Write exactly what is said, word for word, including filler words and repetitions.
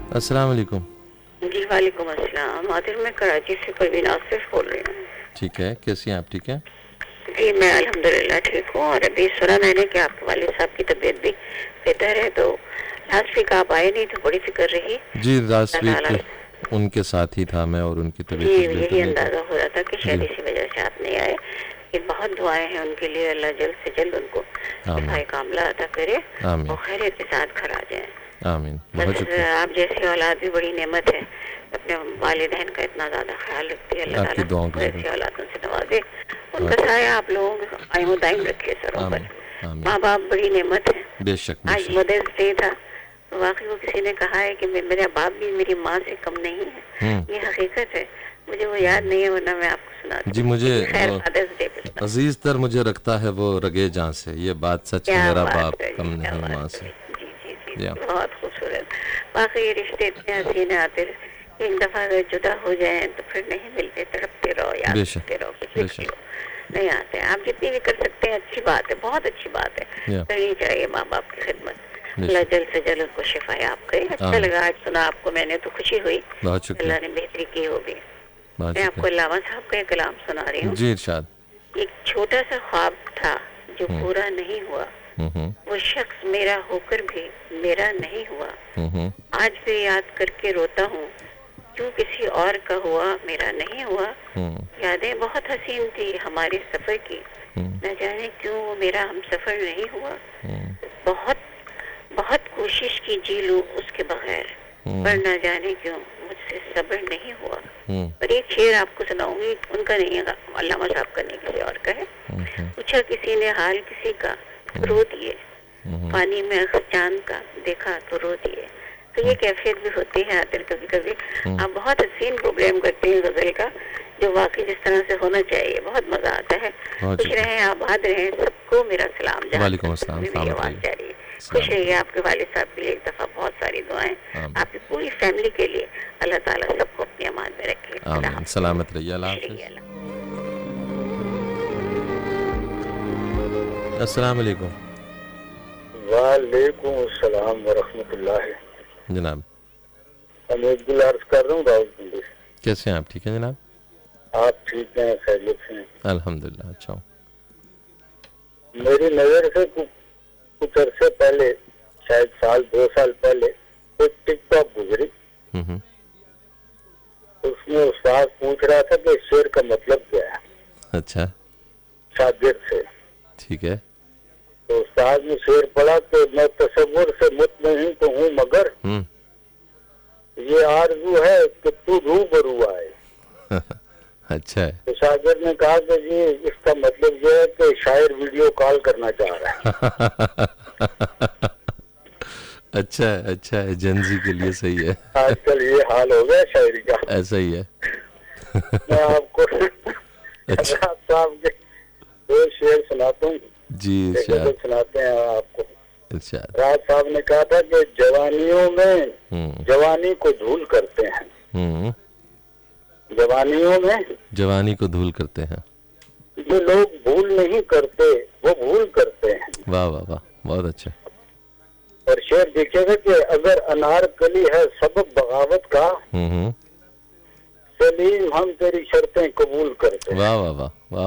अस्सलाम वालेकुम। जी वालेकुम अस्सलाम। आदिर मैं कराची से परवीन आसिफ बोल रही हूँ। ठीक है, कैसी हैं आप? ठीक है जी मैं अल्हम्दुलिल्लाह ठीक हूँ। और अभी सुना मैंने कि आपके वालिद साहब की तबीयत भी बेहतर है, तो लास्ट वीक आप आए नहीं तो बड़ी फिक्र रही। जी, लास्ट अल्लाह ताला वीक उनके साथ ही था मैं और उनकी जी तबीयत कुछ बेहतर यही नहीं थी। अंदाजा हो रहा था कि शायद जी, इसी वजह से आप नहीं आए। लेकिन बहुत दुआएं हैं उनके लिए, अल्लाह जल्द से जल्द उनको आमीन शिफाए कामला अता करे और आमीन खैरियत के साथ घर आ जाए। आमीन, बहुत बस शुक्रिया। आप जैसी औलाद भी बड़ी नेमत है, अपने वालिदैन का इतना ज़्यादा ख्याल रखती है। अल्लाह आपकी ताला दुआओं के सबको लिए ऐसी औलादों से नवाजे, बहुत उनका शुक्रिया। साया आप लोगों को आयम दायम रखे सरों पर। आमीन आमीन, माँ बाप बड़ी नेमत है। बेशक आज बेशक। मदर्स डे था, तो वाकई वो किसी ने कहा है कि मे- मेरा बाप भी मेरी माँ से कम नहीं है। हम्म, ये हकीकत है, मुझे वो याद नहीं है, वरना मैं आपको सुनाती। जी, मुझे लेकिन खैर वो फादर्स डे पे सुना। अजीज तर मुझे रखता है वो रगे जान से, ये बात सच है, क्या मेरा बात बाप है कम जी, क्या नहीं बात माँ है से। जी जी जी या जी, बहुत खूबसूरत। वाकई ये रिश्ते इतने हसीन आते हैं, एक दफा अगर जुदा हो जाए तो फिर नहीं मिलते, तड़पते रहो, याद बेशक करते रहो, कुछ भी कर बेशक। लो, नहीं आते। आप जितनी भी कर सकते हैं अच्छी बात है, बहुत अच्छी बात है, या करनी चाहिए माँ बाप की खिदमत। अल्लाह बेशक। जल्द से जल्द उनको शिफाए आप करें। अच्छा आमीन, लगा आज सुना आपको मैंने, तो खुशी हुई। बहुत शुक्रिया। अल्लाह ने बेहतरी की होगी। बहुत मैं आपको शुक्रिया। अल्लामा साहब का एक कलाम सुना रही हूँ। जी, इरशाद। एक छोटा सा ख्वाब था जो हम्म पूरा नहीं हुआ, हम्म हम्म वो शख्स मेरा होकर भी मेरा नहीं हुआ। हम्म हम्म आज भी याद करके रोता हूँ, क्यों किसी और का हुआ मेरा नहीं हुआ। हम्म यादें बहुत हसीन थी हमारे सफर की, हम्म न जाने क्यों वो मेरा हम सफर नहीं हुआ। हम्म बहुत बहुत कोशिश की जी लूं उसके बगैर, पर हम्म न जाने क्यों मुझसे सब्र नहीं हुआ। हम्म और एक शेर आपको सुनाऊंगी, उनका नहीं है, अल्लामा साहब का नहीं, किसी और का है। हम्म पूछा किसी ने हाल किसी का, हम्म रो दिए हम्म पानी में अक्स चांद का, देखा तो रो दिए। तो ये कैफियत भी होती है आतिर कभी कभी। हम्म, आप बहुत हसीन प्रोग्राम करते हैं गजल का, जो वाकई जिस तरह से होना चाहिए, बहुत मजा आता है। बहुत खुश शुक्रिया। रहें, आबाद रहें, सबको मेरा सलाम। जहाँ वालेकुम तक अस्सलाम, मेरी सलामत आवाज रहिए। जा रही है, खुश सलामत रहिए। रहिए। आपके वालिद साहब के लिए एक दफा बहुत सारी दुआएं, आमीन आपकी पूरी फैमिली के लिए। अल्लाह ताला सबको अपनी अमान में रखे। अल्लाह आमीन, हाफ़िज़। सलामत रहिए। अल्लाह खुश हाफिज। रहिए। अल्लाह। अस्सलाम वालेकुम। वालेकुम अस्सलाम वरहमतुल्लाह। जनाब, अमीर गुल अर्ज कर रहा हूँ रावलपिंडी से। कैसे हैं आप? ठीक है जनाब? आप ठीक हैं, खैरियत से हैं? अल्हम्दुलिल्लाह, अच्छा हूँ। मेरी नजर से कुछ कुछ अरसे पहले, शायद साल दो साल पहले, एक टिकटॉक गुजरी। हम्म हम्म, उसमें उस्ताद पूछ रहा था कि शेर का मतलब क्या है, अच्छा, शागिर्द से। ठीक है। तो उस्ताद ने शेर पढ़ा तो मैं तसव्वुर से मुतमईन तो हूँ, मगर हम्म ये आरज़ू है कि तू रूबरू आए। अच्छा है। तो शागिर्द ने कहा कि जी इसका मतलब ये है कि शायर वीडियो कॉल करना चाह रहा है। अच्छा है, अच्छा है, जेंजी के लिए सही है। आजकल ये हाल हो गया शायरी का। ऐसा ही है। मैं आपको अच्छा, राज साहब के दो शेर सुनाता हूँ, जी एक गजल इरशाद सुनाते हैं आपको। इरशाद। राज साहब ने कहा था कि जवानियों में हम्म जवानी को धूल करते हैं, हम्म जवानियों में जवानी को धूल करते हैं। जो लोग भूल नहीं करते वो भूल करते हैं। वाह वाह वाह, बहुत अच्छा। और शेर देखिएगा कि अगर अनारकली है सबब बगावत का, हम्म हम्म, सलीम हम तेरी शर्तें कबूल करते हैं। वाह वाह वाह वाह।